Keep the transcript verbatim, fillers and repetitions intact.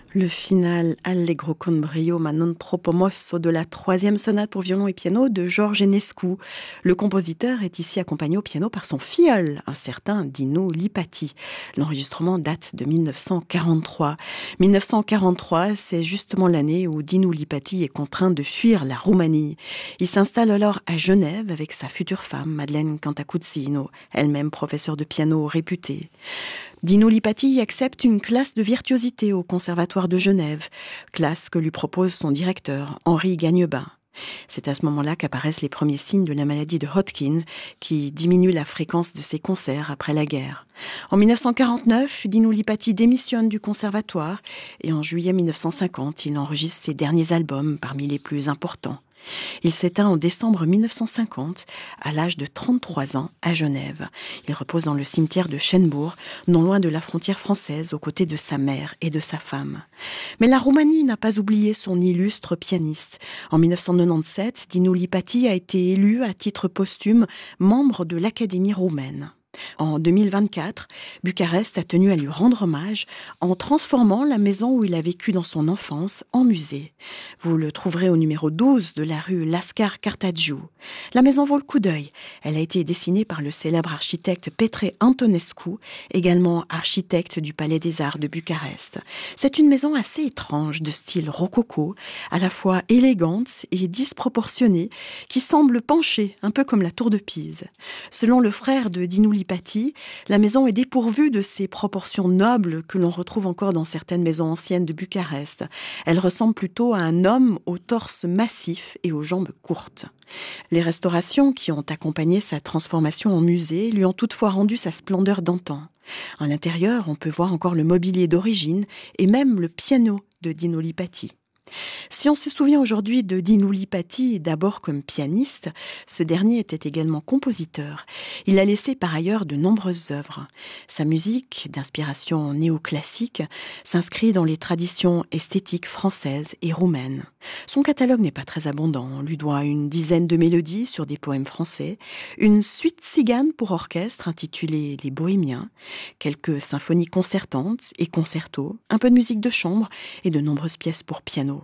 Le final Allegro con brio ma non troppo mosso de la troisième sonate pour violon et piano de George Enescu. Le compositeur est ici accompagné au piano par son filleul, un certain Dino Lipatti. L'enregistrement date de mille neuf cent quarante-trois. mille neuf cent quarante-trois, c'est justement l'année où Dino Lipatti est contraint de fuir la Roumanie. Il s'installe alors à Genève avec sa future femme, Madeleine Cantacuzzino, elle-même professeure de piano réputée. Dino Lipatti accepte une classe de virtuosité au Conservatoire de Genève, classe que lui propose son directeur, Henri Gagnebin. C'est à ce moment-là qu'apparaissent les premiers signes de la maladie de Hodgkin, qui diminue la fréquence de ses concerts après la guerre. En mille neuf cent quarante-neuf, Dino Lipatti démissionne du conservatoire et en juillet mille neuf cent cinquante, il enregistre ses derniers albums parmi les plus importants. Il s'éteint en décembre mille neuf cent cinquante, à l'âge de trente-trois ans, à Genève. Il repose dans le cimetière de Schönbourg, non loin de la frontière française, aux côtés de sa mère et de sa femme. Mais la Roumanie n'a pas oublié son illustre pianiste. En mille neuf cent quatre-vingt-dix-sept, Dino Lipatti a été élu à titre posthume membre de l'Académie roumaine. En deux mille vingt-quatre, Bucarest a tenu à lui rendre hommage en transformant la maison où il a vécu dans son enfance en musée. Vous le trouverez au numéro douze de la rue Lascar Cartaggiu. La maison vaut le coup d'œil. Elle a été dessinée par le célèbre architecte Petre Antonescu, également architecte du Palais des Arts de Bucarest. C'est une maison assez étrange, de style rococo, à la fois élégante et disproportionnée, qui semble pencher, un peu comme la tour de Pise. Selon le frère de Dino Lipatti, la maison est dépourvue de ces proportions nobles que l'on retrouve encore dans certaines maisons anciennes de Bucarest. Elle ressemble plutôt à un homme au torse massif et aux jambes courtes. Les restaurations qui ont accompagné sa transformation en musée lui ont toutefois rendu sa splendeur d'antan. À l'intérieur, on peut voir encore le mobilier d'origine et même le piano de Dino Lipatti. Si on se souvient aujourd'hui de Dino Lipatti d'abord comme pianiste, ce dernier était également compositeur. Il a laissé par ailleurs de nombreuses œuvres. Sa musique, d'inspiration néoclassique, s'inscrit dans les traditions esthétiques françaises et roumaines. Son catalogue n'est pas très abondant. On lui doit une dizaine de mélodies sur des poèmes français, une suite tzigane pour orchestre intitulée Les Bohémiens, quelques symphonies concertantes et concertos, un peu de musique de chambre et de nombreuses pièces pour piano